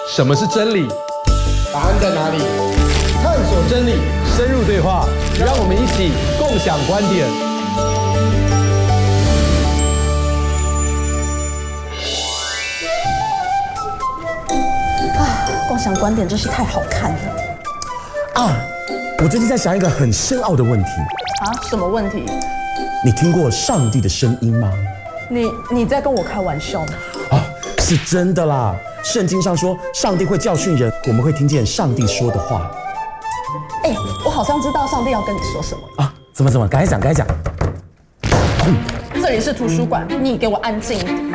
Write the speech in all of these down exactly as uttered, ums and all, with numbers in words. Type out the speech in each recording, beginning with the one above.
什么是真理？答案在哪里？探索真理，深入对话，让我们一起共享观点。 啊，共享观点真是太好看了啊！我最近在想一个很深奥的问题啊！什么问题？ 你听过上帝的声音吗？ 你你在跟我开玩笑吗？ 啊，是真的啦！圣经上说，上帝会教训人，我们会听见上帝说的话。 哎，我好像知道上帝要跟你说什么啊？怎么怎么？赶快讲，赶快讲。 嗯，这里是图书馆，你给我安静一点。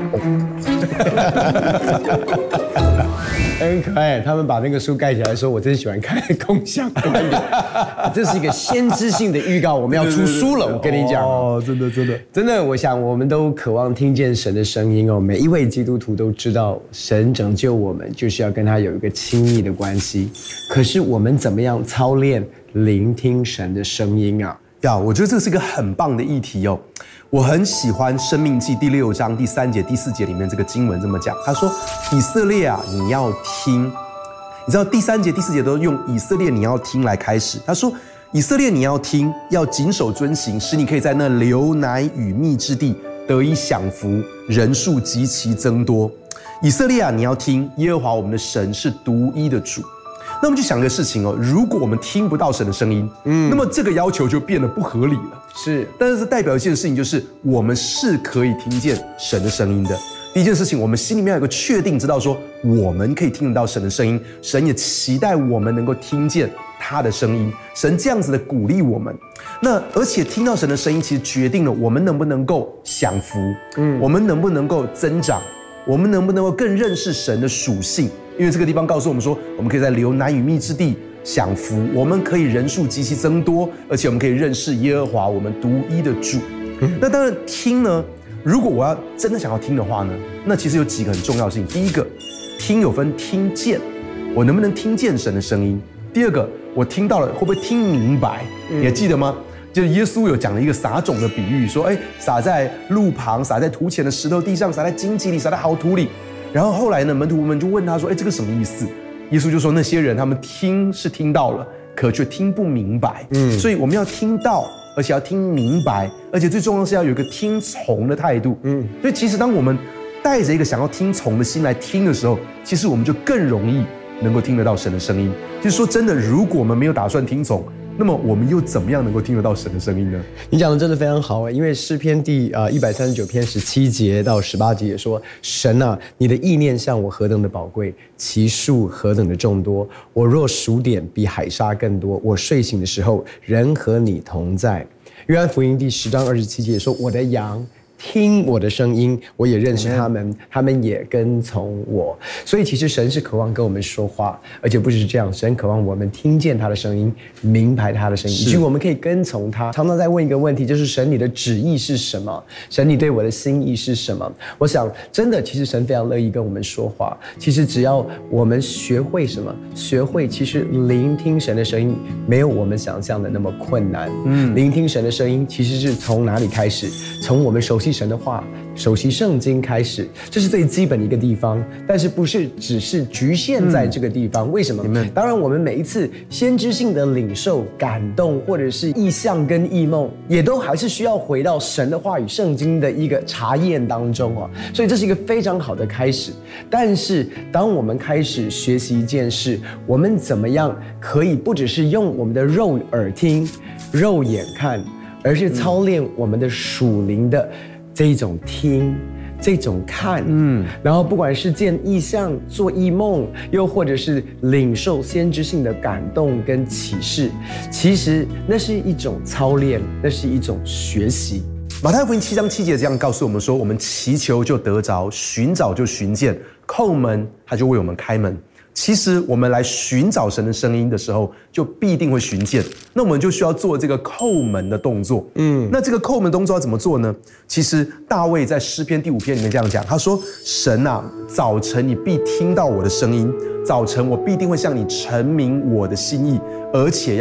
很可爱，他们把那个书盖起来说：“我真喜欢看共享观点。”这是一个先知性的预告，我们要出书了。我跟你讲哦，真的真的真的，我想我们都渴望听见神的声音哦。每一位基督徒都知道，神拯救我们就是要跟他有一个亲密的关系。可是我们怎么样操练聆听神的声音啊？ 呀，我觉得这是一个很棒的议题哦。我很喜欢《申命记》第六章第三节、第四节里面这个经文这么讲，他说：“以色列啊，你要听。”你知道第三节、第四节都用以色列你要听来开始。他说：“以色列你要听，要谨守遵行，使你可以在那流奶与蜜之地得以享福，人数极其增多。以色列啊，你要听，耶和华我们的神是独一的主。”那我们就想一个事情哦，如果我们听不到神的声音，嗯，那么这个要求就变得不合理了。 是， 但是代表一件事情，就是我们是可以听见神的声音的。第一件事情，我们心里面有个确定，知道说我们可以听得到神的声音，神也期待我们能够听见他的声音，神这样子的鼓励我们。那而且听到神的声音，其实决定了我们能不能够享福，嗯，我们能不能够增长，我们能不能够更认识神的属性。因为这个地方告诉我们说，我们可以在流奶与蜜之地享福，我们可以人数极其增多，而且我们可以认识耶和华我们独一的主。嗯、那当然听呢，如果我要真的想要听的话呢，那其实有几个很重要的事情。第一个，听有分听见，我能不能听见神的声音？第二个，我听到了会不会听明白？嗯、你还记得吗？就是耶稣有讲了一个撒种的比喻，说，哎，撒在路旁，撒在土浅的石头地上，撒在荆棘里，撒在好土里。然后后来呢，门徒们就问他说：“哎，这个什么意思？”耶稣就说：“那些人他们听是听到了，可却听不明白。嗯，所以我们要听到，而且要听明白，而且最重要是要有一个听从的态度。嗯，所以其实当我们带着一个想要听从的心来听的时候，其实我们就更容易能够听得到神的声音。就是说真的，如果我们没有打算听从，那么我们又怎么样能够听得到神的声音呢？ 你讲的真的非常好，因为诗篇第呃一百三十九篇十七节到十八节也说：“神啊，你的意念向我何等的宝贵，其数何等的众多。我若数点，比海沙更多。我睡醒的时候，人和你同在。”约翰福音第十章二十七节说：“我的羊听我的声音，我也认识他们，他们也跟从我。”所以其实神是渴望跟我们说话，而且不只是这样，神渴望我们听见他的声音，明白他的声音，以及我们可以跟从他。常常在问一个问题，就是神你的旨意是什么？神你对我的心意是什么？我想真的，其实神非常乐意跟我们说话。其实只要我们学会什么，学会其实聆听神的声音，没有我们想象的那么困难。嗯，聆听神的声音，其实是从哪里开始？从我们熟悉神的话，熟悉圣经开始，这是最基本的一个地方，但是不是只是局限在这个地方。嗯、为什么？当然我们每一次先知性的领受、感动，或者是意象跟异梦，也都还是需要回到神的话语、圣经的一个查验当中啊。所以这是一个非常好的开始。但是当我们开始学习一件事，我们怎么样可以不只是用我们的肉耳听、肉眼看，而是操练我们的属灵的这一种听，这种看，嗯，然后不管是见异象、做异梦，又或者是领受先知性的感动跟启示，其实那是一种操练，那是一种学习。 马太福音七章七节这样告诉我们说：我们祈求就得着，寻找就寻见，叩门他就为我们开门。其实我们来寻找神的声音的时候，就必定会寻见。那我们就需要做这个叩门的动作。嗯，那这个叩门动作要怎么做呢？其实大卫在诗篇第五篇里面这样讲，他说：“神啊，早晨你必听到我的声音，早晨我必定会向你陈明我的心意，而且要。”